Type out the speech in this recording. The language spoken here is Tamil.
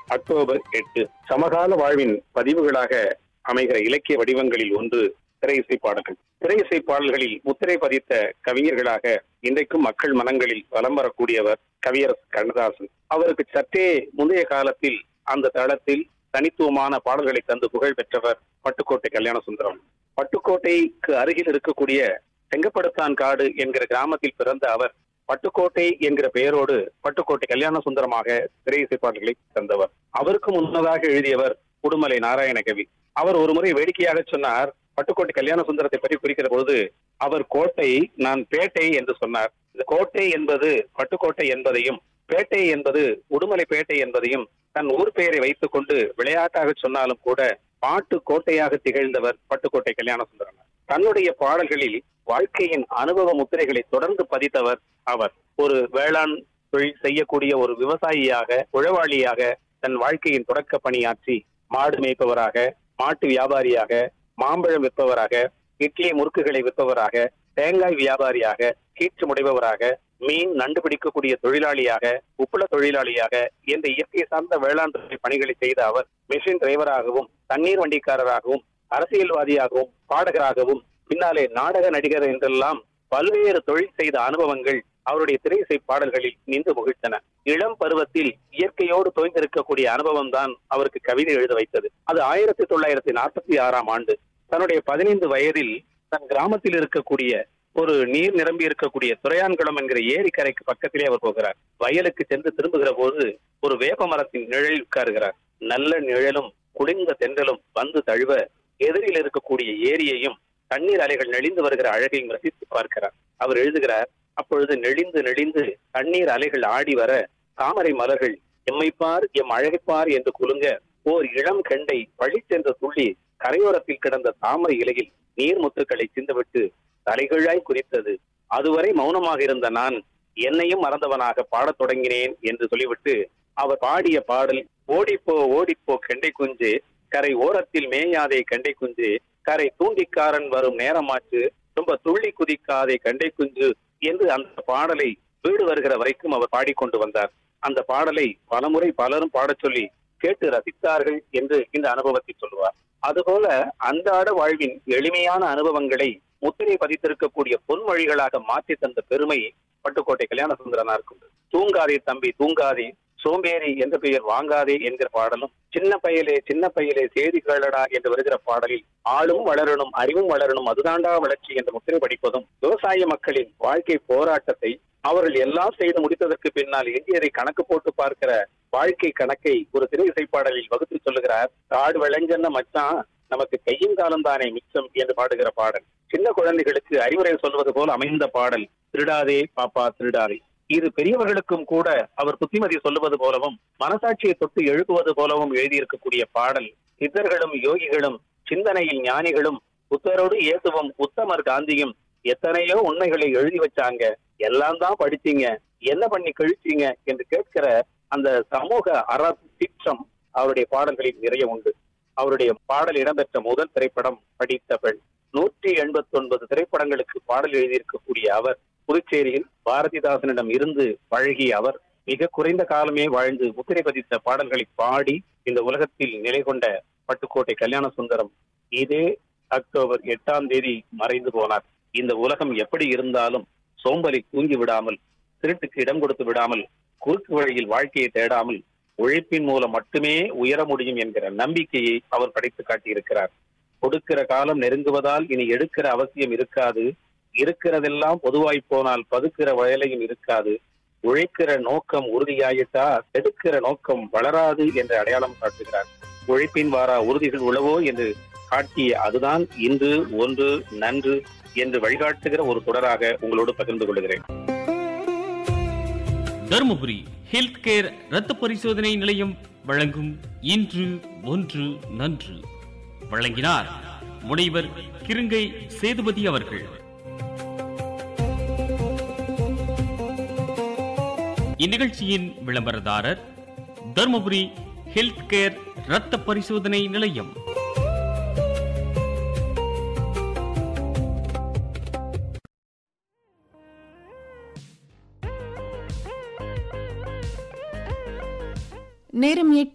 அக்டோபர் 8 சமகால வாழ்வின் பதிவுகளாக அமைகிற இலக்கிய வடிவங்களில் ஒன்று திரை இசை பாடல்கள். திரை இசை பாடல்களில் முத்திரை பதித்த கவிஞர்களாக இன்றைக்கும் மக்கள் மனங்களில் வலம் வரக்கூடியவர் கவியரசு கண்ணதாசன். அவருக்கு சற்றே முந்தைய காலத்தில் அந்த தளத்தில் தனித்துவமான பாடல்களை தந்து புகழ் பெற்றவர் பட்டுக்கோட்டை கல்யாணசுந்தரம். பட்டுக்கோட்டைக்கு அருகில் இருக்கக்கூடிய செங்கப்படுத்தான் காடு என்கிற கிராமத்தில் பிறந்த அவர் பட்டுக்கோட்டை என்கிற பெயரோடு பட்டுக்கோட்டை கல்யாணசுந்தரமாக திரை இசை பாடல்களை தந்தவர். அவருக்கு முன்னதாக எழுதியவர் உடுமலை நாராயணகவி. அவர் ஒரு முறை வேடிக்கையாக சொன்னார், பட்டுக்கோட்டை கல்யாணசுந்தரத்தை பற்றி குறிக்கிற பொழுது அவர் கோட்டை, நான் பேட்டை என்று சொன்னார். இந்த கோட்டை என்பது பட்டுக்கோட்டை என்பதையும் பேட்டை என்பது உடுமலை பேட்டை என்பதையும் தன் ஊர் பெயரை வைத்துக் கொண்டு விளையாட்டாக சொன்னாலும் கூட பாட்டு கோட்டையாக திகழ்ந்தவர் பட்டுக்கோட்டை கல்யாணசுந்தரம். தன்னுடைய பாடல்களில் வாழ்க்கையின் அனுபவ முத்திரைகளை தொடர்ந்து பதித்தவர் அவர். ஒரு வேளாண் தொழில் செய்யக்கூடிய ஒரு விவசாயியாக, உழவாளியாக தன் வாழ்க்கையின் தொடக்க பணியாற்றி மாடு மேய்ப்பவராக, மாட்டு வியாபாரியாக, மாம்பழம் விற்பவராக, இட்லி முறுக்குகளை விற்பவராக, தேங்காய் வியாபாரியாக, கீற்று முடைபவராக, மீன் நண்டு பிடிக்கக்கூடிய தொழிலாளியாக, உப்புள தொழிலாளியாக என்ற இயற்கை சார்ந்த வேளாண் துறை பணிகளை செய்த அவர் மிஷின் டிரைவராகவும், தண்ணீர் வண்டிக்காரராகவும், அரசியல்வாதியாகவும், பாடகராகவும், பின்னாலே நாடக நடிகர் என்றெல்லாம் பல்வேறு தொழில் செய்த அனுபவங்கள் அவருடைய திரை இசை பாடல்களில் நின்று முகிழ்த்தன. இளம் பருவத்தில் இயற்கையோடு தோய்ந்திருக்கக்கூடிய அனுபவம் தான் அவருக்கு கவிதை எழுத வைத்தது. அது 1946 ஆண்டு. தன்னுடைய 15 வயதில் தன் கிராமத்தில் இருக்கக்கூடிய ஒரு நீர் நிரம்பி இருக்கக்கூடிய துறையான்குளம் என்கிற ஏரிக்கரைக்கு பக்கத்திலே அவர் போகிறார். வயலுக்கு சென்று திரும்புகிற போது ஒரு வேப்ப மரத்தின் நிழலில் உட்காருகிறார். நல்ல நிழலும் குளிர்ந்த தென்றலும் வந்து தழுவ எதிரில் இருக்கக்கூடிய ஏரியையும் தண்ணீர் அலைகள் நெளிந்து வருகிற அழகையும் ரசித்து பார்க்கிறார். அவர் எழுதுகிறார், அப்பொழுது நெளிந்து நெளிந்து தண்ணீர் அலைகள் ஆடி வர தாமரை மலர்கள் எம்மைப்பார் எம் அழகைப்பார் என்று குலுங்க ஓர் இளம் கெண்டை பழிச்சென்ற துள்ளி கரையோரத்தில் கிடந்த தாமரை இலையில் நீர் முத்துக்களை சிந்துவிட்டு தலைகீழாய் குறித்தது. அதுவரை மௌனமாக இருந்த நான் என்னையும் மறந்தவனாக பாடத் தொடங்கினேன் என்று சொல்லிவிட்டு அவர் பாடிய பாடல், ஓடிப்போ ஓடிப்போ கெண்டை குஞ்சு, கரை ஓரத்தில் மேயாதே கெண்டை குஞ்சு, கரை தூண்டிக்காரன் வரும் நேரமாச்சு, ரொம்ப துள்ளி குதிக்காதே கெண்டை குஞ்சு என்று அந்த பாடலை வீடு வருகிற வரைக்கும் அவர் பாடிக்கொண்டு வந்தார். அந்த பாடலை பலமுறை பலரும் பாடச் சொல்லி கேட்டு ரசித்தார்கள் என்று இந்த அனுபவத்தை சொல்லுவார். அதுபோல அன்றாட வாழ்வின் எளிமையான அனுபவங்களை முத்திரை பதித்திருக்கக்கூடிய பொன்மொழிகளாக மாற்றி தந்த பெருமை பட்டுக்கோட்டை கல்யாணசுந்தரனாருக்கு. தூங்காதே தம்பி தூங்காதே, சோம்பேறி என்ற பெயர் வாங்காதே என்கிற பாடலும், சின்ன பையலே செய்தி கேளடா என்று வருகிற பாடலில் ஆளும் வளரணும் அறிவும் வளரணும் அதுதாண்டா வளர்ச்சி என்ற முத்திரை படிப்பதும், விவசாய மக்களின் வாழ்க்கை போராட்டத்தை அவர்கள் எல்லாம் செய்து முடித்ததற்கு பின்னால் எஞ்சியதை கணக்கு போட்டு பார்க்கிற வாழ்க்கை கணக்கை ஒரு திரை இசை பாடலில் வகுத்து சொல்லுகிறார். காடு விளைஞ்சன்ன மச்சான் நமக்கு கையும் காலம் தானே மிச்சம் என்று பாடுகிற பாடல். சின்ன குழந்தைகளுக்கு அறிவுரை சொல்வது போல் அமைந்த பாடல். திருடாதே பாப்பா திருடாதே. இது பெரியவர்களுக்கும் கூட அவர் புத்திமதி சொல்லுவது போலவும் மனசாட்சியை தொட்டு எழுப்புவது போலவும் எழுதியிருக்கக்கூடிய பாடல். சித்தர்களும் யோகிகளும் சிந்தனையில் ஞானிகளும் புத்தரோடு இயேசுவும் உத்தமர் காந்தியும் எத்தனையோ உண்மைகளை எழுதி வச்சாங்க, எல்லாம் தான் படிச்சீங்க, என்ன பண்ணி கழிச்சீங்க என்று கேட்கிற அந்த சமூக அறத்திற்றம் அவருடைய பாடல்களில் நிறைய உண்டு. அவருடைய பாடல் இடம்பெற்ற முதல் திரைப்படம் படித்த பெண். 189 திரைப்படங்களுக்கு பாடல் எழுதியிருக்கக்கூடிய அவர் புதுச்சேரியில் பாரதிதாசனிடம் இருந்து பழகிய அவர் மிக குறைந்த காலமே வாழ்ந்து முத்திரை பதித்த பாடல்களை பாடி இந்த உலகத்தில் நிலை கொண்ட பட்டுக்கோட்டை கல்யாணசுந்தரம் இதே அக்டோபர் 8 மறைந்து போனார். இந்த உலகம் எப்படி இருந்தாலும் சோம்பலை தூங்கி விடாமல், திருட்டுக்கு இடம் கொடுத்து விடாமல், குறுக்கு வழியில் வாழ்க்கையை தேடாமல் உழைப்பின் மூலம் மட்டுமே உயர முடியும் என்கிற நம்பிக்கையை அவர் படைத்து காட்டியிருக்கிறார். கொடுக்கிற காலம் நெருங்குவதால் இனி எடுக்கிற அவசியம் இருக்காது, இருக்கிறதெல்லாம் பொதுவாய் போனால் பதுக்கிற வேலையும் இருக்காது, உழைக்கிற நோக்கம் உறுதியாயிட்டா எடுக்கிற நோக்கம் வளராது என்று அடையாளம் காட்டுகிறார். உழைப்பின் வாரா உறுதிகள் உளவோ என்று காட்டிய அதுதான் இன்று ஒன்று நன்று என்று வழிகாட்டுகிற ஒரு தொடராக உங்களோடு பகிர்ந்து கொள்கிறேன். தருமபுரி ஹெல்த் கேர் இரத்த பரிசோதனை நிலையம் வழங்கும் இன்று ஒன்று நன்று. வழங்கினார் முனைவர் கிருங்கை சேதுபதி அவர்கள். இந்நிகழ்ச்சியின் விளம்பரதாரர் தருமபுரி ஹெல்த் கேர் இரத்த பரிசோதனை நிலையம். நேரம் 8